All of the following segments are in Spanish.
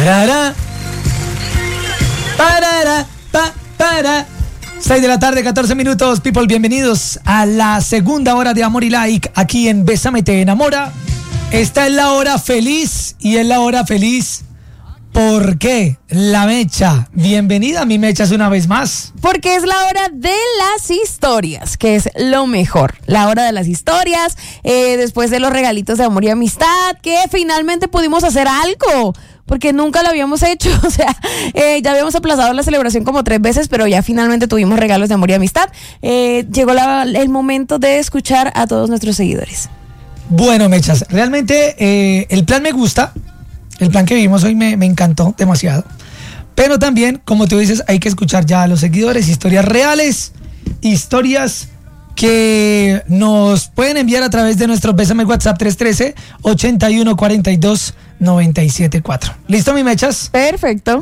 Parará. Parará. Para. 6 de la tarde, 14 minutos. People, bienvenidos a la segunda hora de Amor y Like aquí en Bésame Te Enamora. Esta es la hora feliz y es la hora feliz. ¿Por qué? La Mecha. Bienvenida, mi Mechas, una vez más. Porque es la hora de las historias, que es lo mejor. La hora de las historias, después de los regalitos de amor y amistad, que finalmente pudimos hacer algo, porque nunca lo habíamos hecho. O sea, ya habíamos aplazado la celebración como 3 veces, pero ya finalmente tuvimos regalos de amor y amistad. Llegó el momento de escuchar a todos nuestros seguidores. Bueno, Mechas, realmente el plan me gusta. El plan que vimos hoy me encantó demasiado. Pero también, como tú dices, hay que escuchar ya a los seguidores, historias reales, historias que nos pueden enviar a través de nuestro Bésame WhatsApp 313-8142-974. ¿Listo, mi Mechas? Perfecto.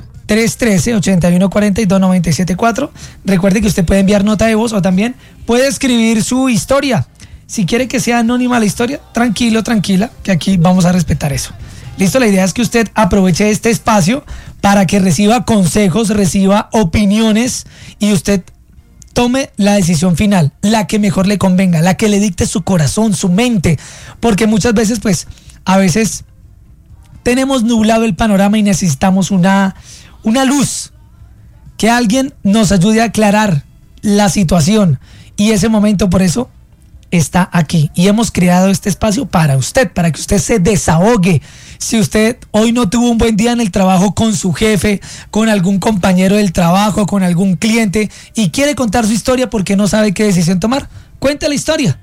313-8142-974. Recuerde que usted puede enviar nota de voz o también puede escribir su historia. Si quiere que sea anónima la historia, tranquilo, tranquila, que aquí vamos a respetar eso. Listo, la idea es que usted aproveche este espacio para que reciba consejos, reciba opiniones y usted tome la decisión final, la que mejor le convenga, la que le dicte su corazón, su mente, porque muchas veces, pues, a veces tenemos nublado el panorama y necesitamos una luz, que alguien nos ayude a aclarar la situación y ese momento, por eso, está aquí y hemos creado este espacio para usted, para que usted se desahogue. Si usted hoy no tuvo un buen día en el trabajo con su jefe, con algún compañero del trabajo, con algún cliente y quiere contar su historia porque no sabe qué decisión tomar, cuente la historia.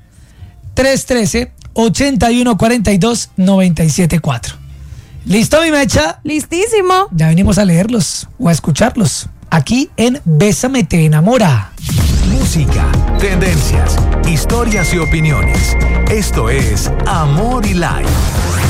313-8142-974. ¿Listo, mi Mecha? Listísimo. Ya venimos a leerlos o a escucharlos aquí en Bésame Te Enamora. Música, tendencias, historias y opiniones. Esto es Amor y Like.